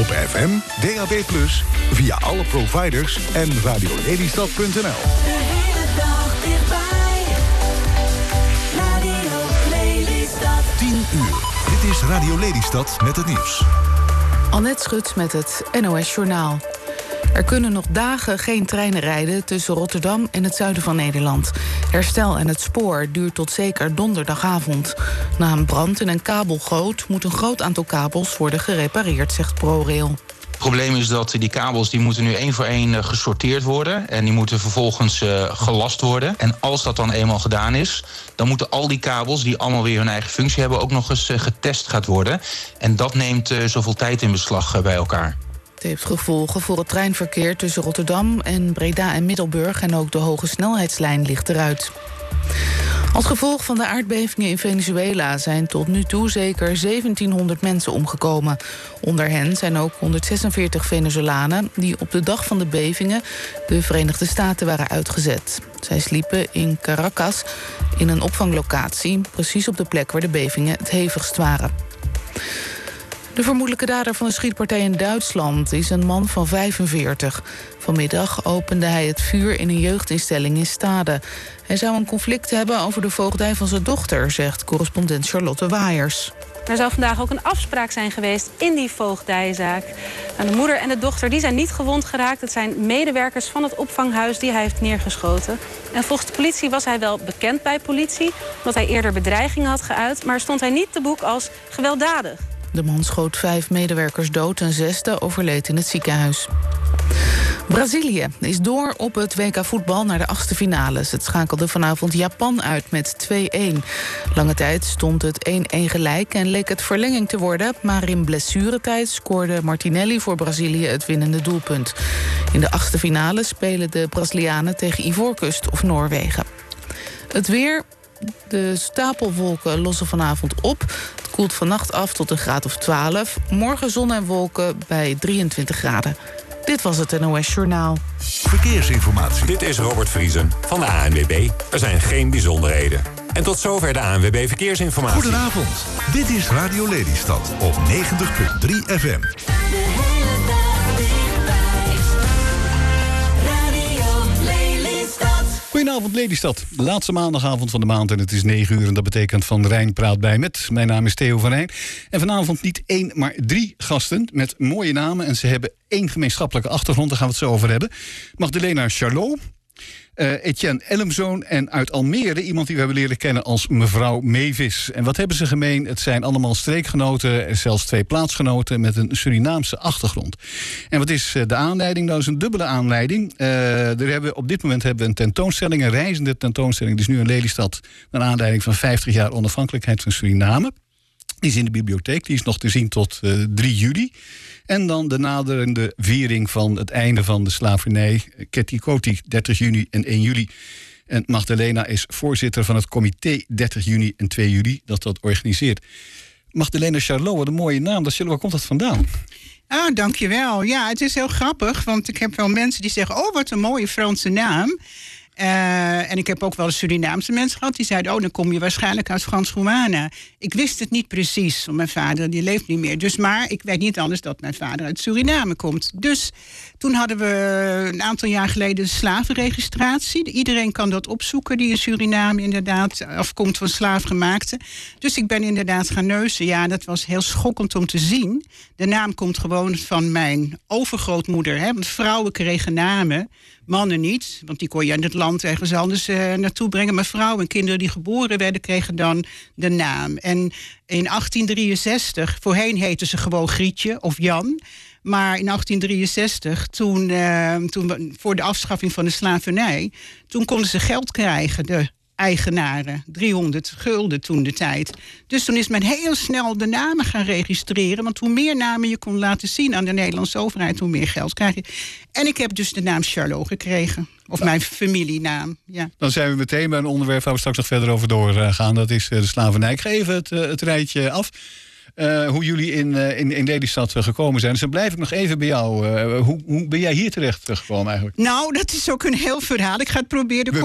Op FM, DAB+, via alle providers en radiolelystad.nl. De hele dag dichtbij. Radio Lelystad. 10 uur. Dit is Radio Lelystad met het nieuws. Annette Schut met het NOS Journaal. Er kunnen nog dagen geen treinen rijden tussen Rotterdam en het zuiden van Nederland. Herstel aan het spoor duurt tot zeker donderdagavond. Na een brand in een kabelgoot moet een groot aantal kabels worden gerepareerd, zegt ProRail. Het probleem is dat die kabels die moeten nu één voor één gesorteerd worden. En die moeten vervolgens gelast worden. En als dat dan eenmaal gedaan is, dan moeten al die kabels die allemaal weer hun eigen functie hebben ook nog eens getest gaat worden. En dat neemt zoveel tijd in beslag bij elkaar. Het heeft gevolgen voor het treinverkeer tussen Rotterdam en Breda en Middelburg. En ook de hoge snelheidslijn ligt eruit. Als gevolg van de aardbevingen in Venezuela zijn tot nu toe zeker 1700 mensen omgekomen. Onder hen zijn ook 146 Venezolanen die op de dag van de bevingen de Verenigde Staten waren uitgezet. Zij sliepen in Caracas in een opvanglocatie, precies op de plek waar de bevingen het hevigst waren. De vermoedelijke dader van de schietpartij in Duitsland is een man van 45. Vanmiddag opende hij het vuur in een jeugdinstelling in Stade. Hij zou een conflict hebben over de voogdij van zijn dochter, zegt correspondent Charlotte Waaiers. Er zou vandaag ook een afspraak zijn geweest in die voogdijzaak. En de moeder en de dochter die zijn niet gewond geraakt. Het zijn medewerkers van het opvanghuis die hij heeft neergeschoten. En volgens de politie was hij wel bekend bij politie, omdat hij eerder bedreigingen had geuit, maar stond hij niet te boek als gewelddadig. De man schoot 5 medewerkers dood, een 6e overleed in het ziekenhuis. Brazilië is door op het WK voetbal naar de 8e finales. Het schakelde vanavond Japan uit met 2-1. Lange tijd stond het 1-1 gelijk en leek het verlenging te worden, maar in blessuretijd scoorde Martinelli voor Brazilië het winnende doelpunt. In de 8e finale spelen de Brazilianen tegen Ivoorkust of Noorwegen. Het weer. De stapelwolken lossen vanavond op. Het koelt vannacht af tot een graad of 12. Morgen zon en wolken bij 23 graden. Dit was het NOS Journaal. Verkeersinformatie. Dit is Robert Vriesen van de ANWB. Er zijn geen bijzonderheden. En tot zover de ANWB Verkeersinformatie. Goedenavond. Dit is Radio Lelystad op 90.3 FM. De hele dag dichtbij. Radio Lelystad. Goedenavond Lelystad. De laatste maandagavond van de maand en het is 9 uur. En dat betekent Van Rijn praat bij met. Mijn naam is Theo van Rijn. En vanavond niet 1, maar 3 gasten met mooie namen. En ze hebben 1 gemeenschappelijke achtergrond. Daar gaan we het zo over hebben. Magdalena Charlot. Etienne Ellemzoon en uit Almere iemand die we hebben leren kennen als mevrouw Mevis. En wat hebben ze gemeen? Het zijn allemaal streekgenoten, zelfs 2 plaatsgenoten met een Surinaamse achtergrond. En wat is de aanleiding? Nou, dat is een dubbele aanleiding. Op dit moment hebben we een tentoonstelling, een reizende tentoonstelling. Die is nu in Lelystad naar aanleiding van 50 jaar onafhankelijkheid van Suriname. Die is in de bibliotheek, die is nog te zien tot 3 juli. En dan de naderende viering van het einde van de slavernij. Ketty Koti, 30 juni en 1 juli. En Magdalena is voorzitter van het comité 30 juni en 2 juli dat organiseert. Magdalena Charlot, wat een mooie naam. Waar komt dat vandaan? Ah, dankjewel. Ja, het is heel grappig, want ik heb wel mensen die zeggen, oh, wat een mooie Franse naam. En ik heb ook wel Surinaamse mensen gehad die zeiden, oh, dan kom je waarschijnlijk uit Frans-Guyana. Ik wist het niet precies, want mijn vader die leeft niet meer. Maar ik weet niet anders dat mijn vader uit Suriname komt. Dus toen hadden we een aantal jaar geleden slavenregistratie. Iedereen kan dat opzoeken die in Suriname inderdaad afkomt van slaafgemaakte. Dus ik ben inderdaad gaan neuzen. Ja, dat was heel schokkend om te zien. De naam komt gewoon van mijn overgrootmoeder. Want vrouwen kregen namen, mannen niet. Want die kon je in het land ergens anders naartoe brengen. Maar vrouwen en kinderen die geboren werden kregen dan de naam. En in 1863, voorheen heten ze gewoon Grietje of Jan. Maar in 1863, toen voor de afschaffing van de slavernij, toen konden ze geld krijgen, de eigenaren. 300 gulden toen de tijd. Dus toen is men heel snel de namen gaan registreren. Want hoe meer namen je kon laten zien aan de Nederlandse overheid, hoe meer geld krijg je. En ik heb dus de naam Charlot gekregen. Of mijn familienaam, ja. Dan zijn we meteen bij een onderwerp waar we straks nog verder over doorgaan. Dat is de slavernij. Ik ga even het rijtje af. Hoe jullie in Lelystad gekomen zijn. Dus dan blijf ik nog even bij jou. Hoe ben jij hier terecht gekomen eigenlijk? Nou, dat is ook een heel verhaal. Ik ga het proberen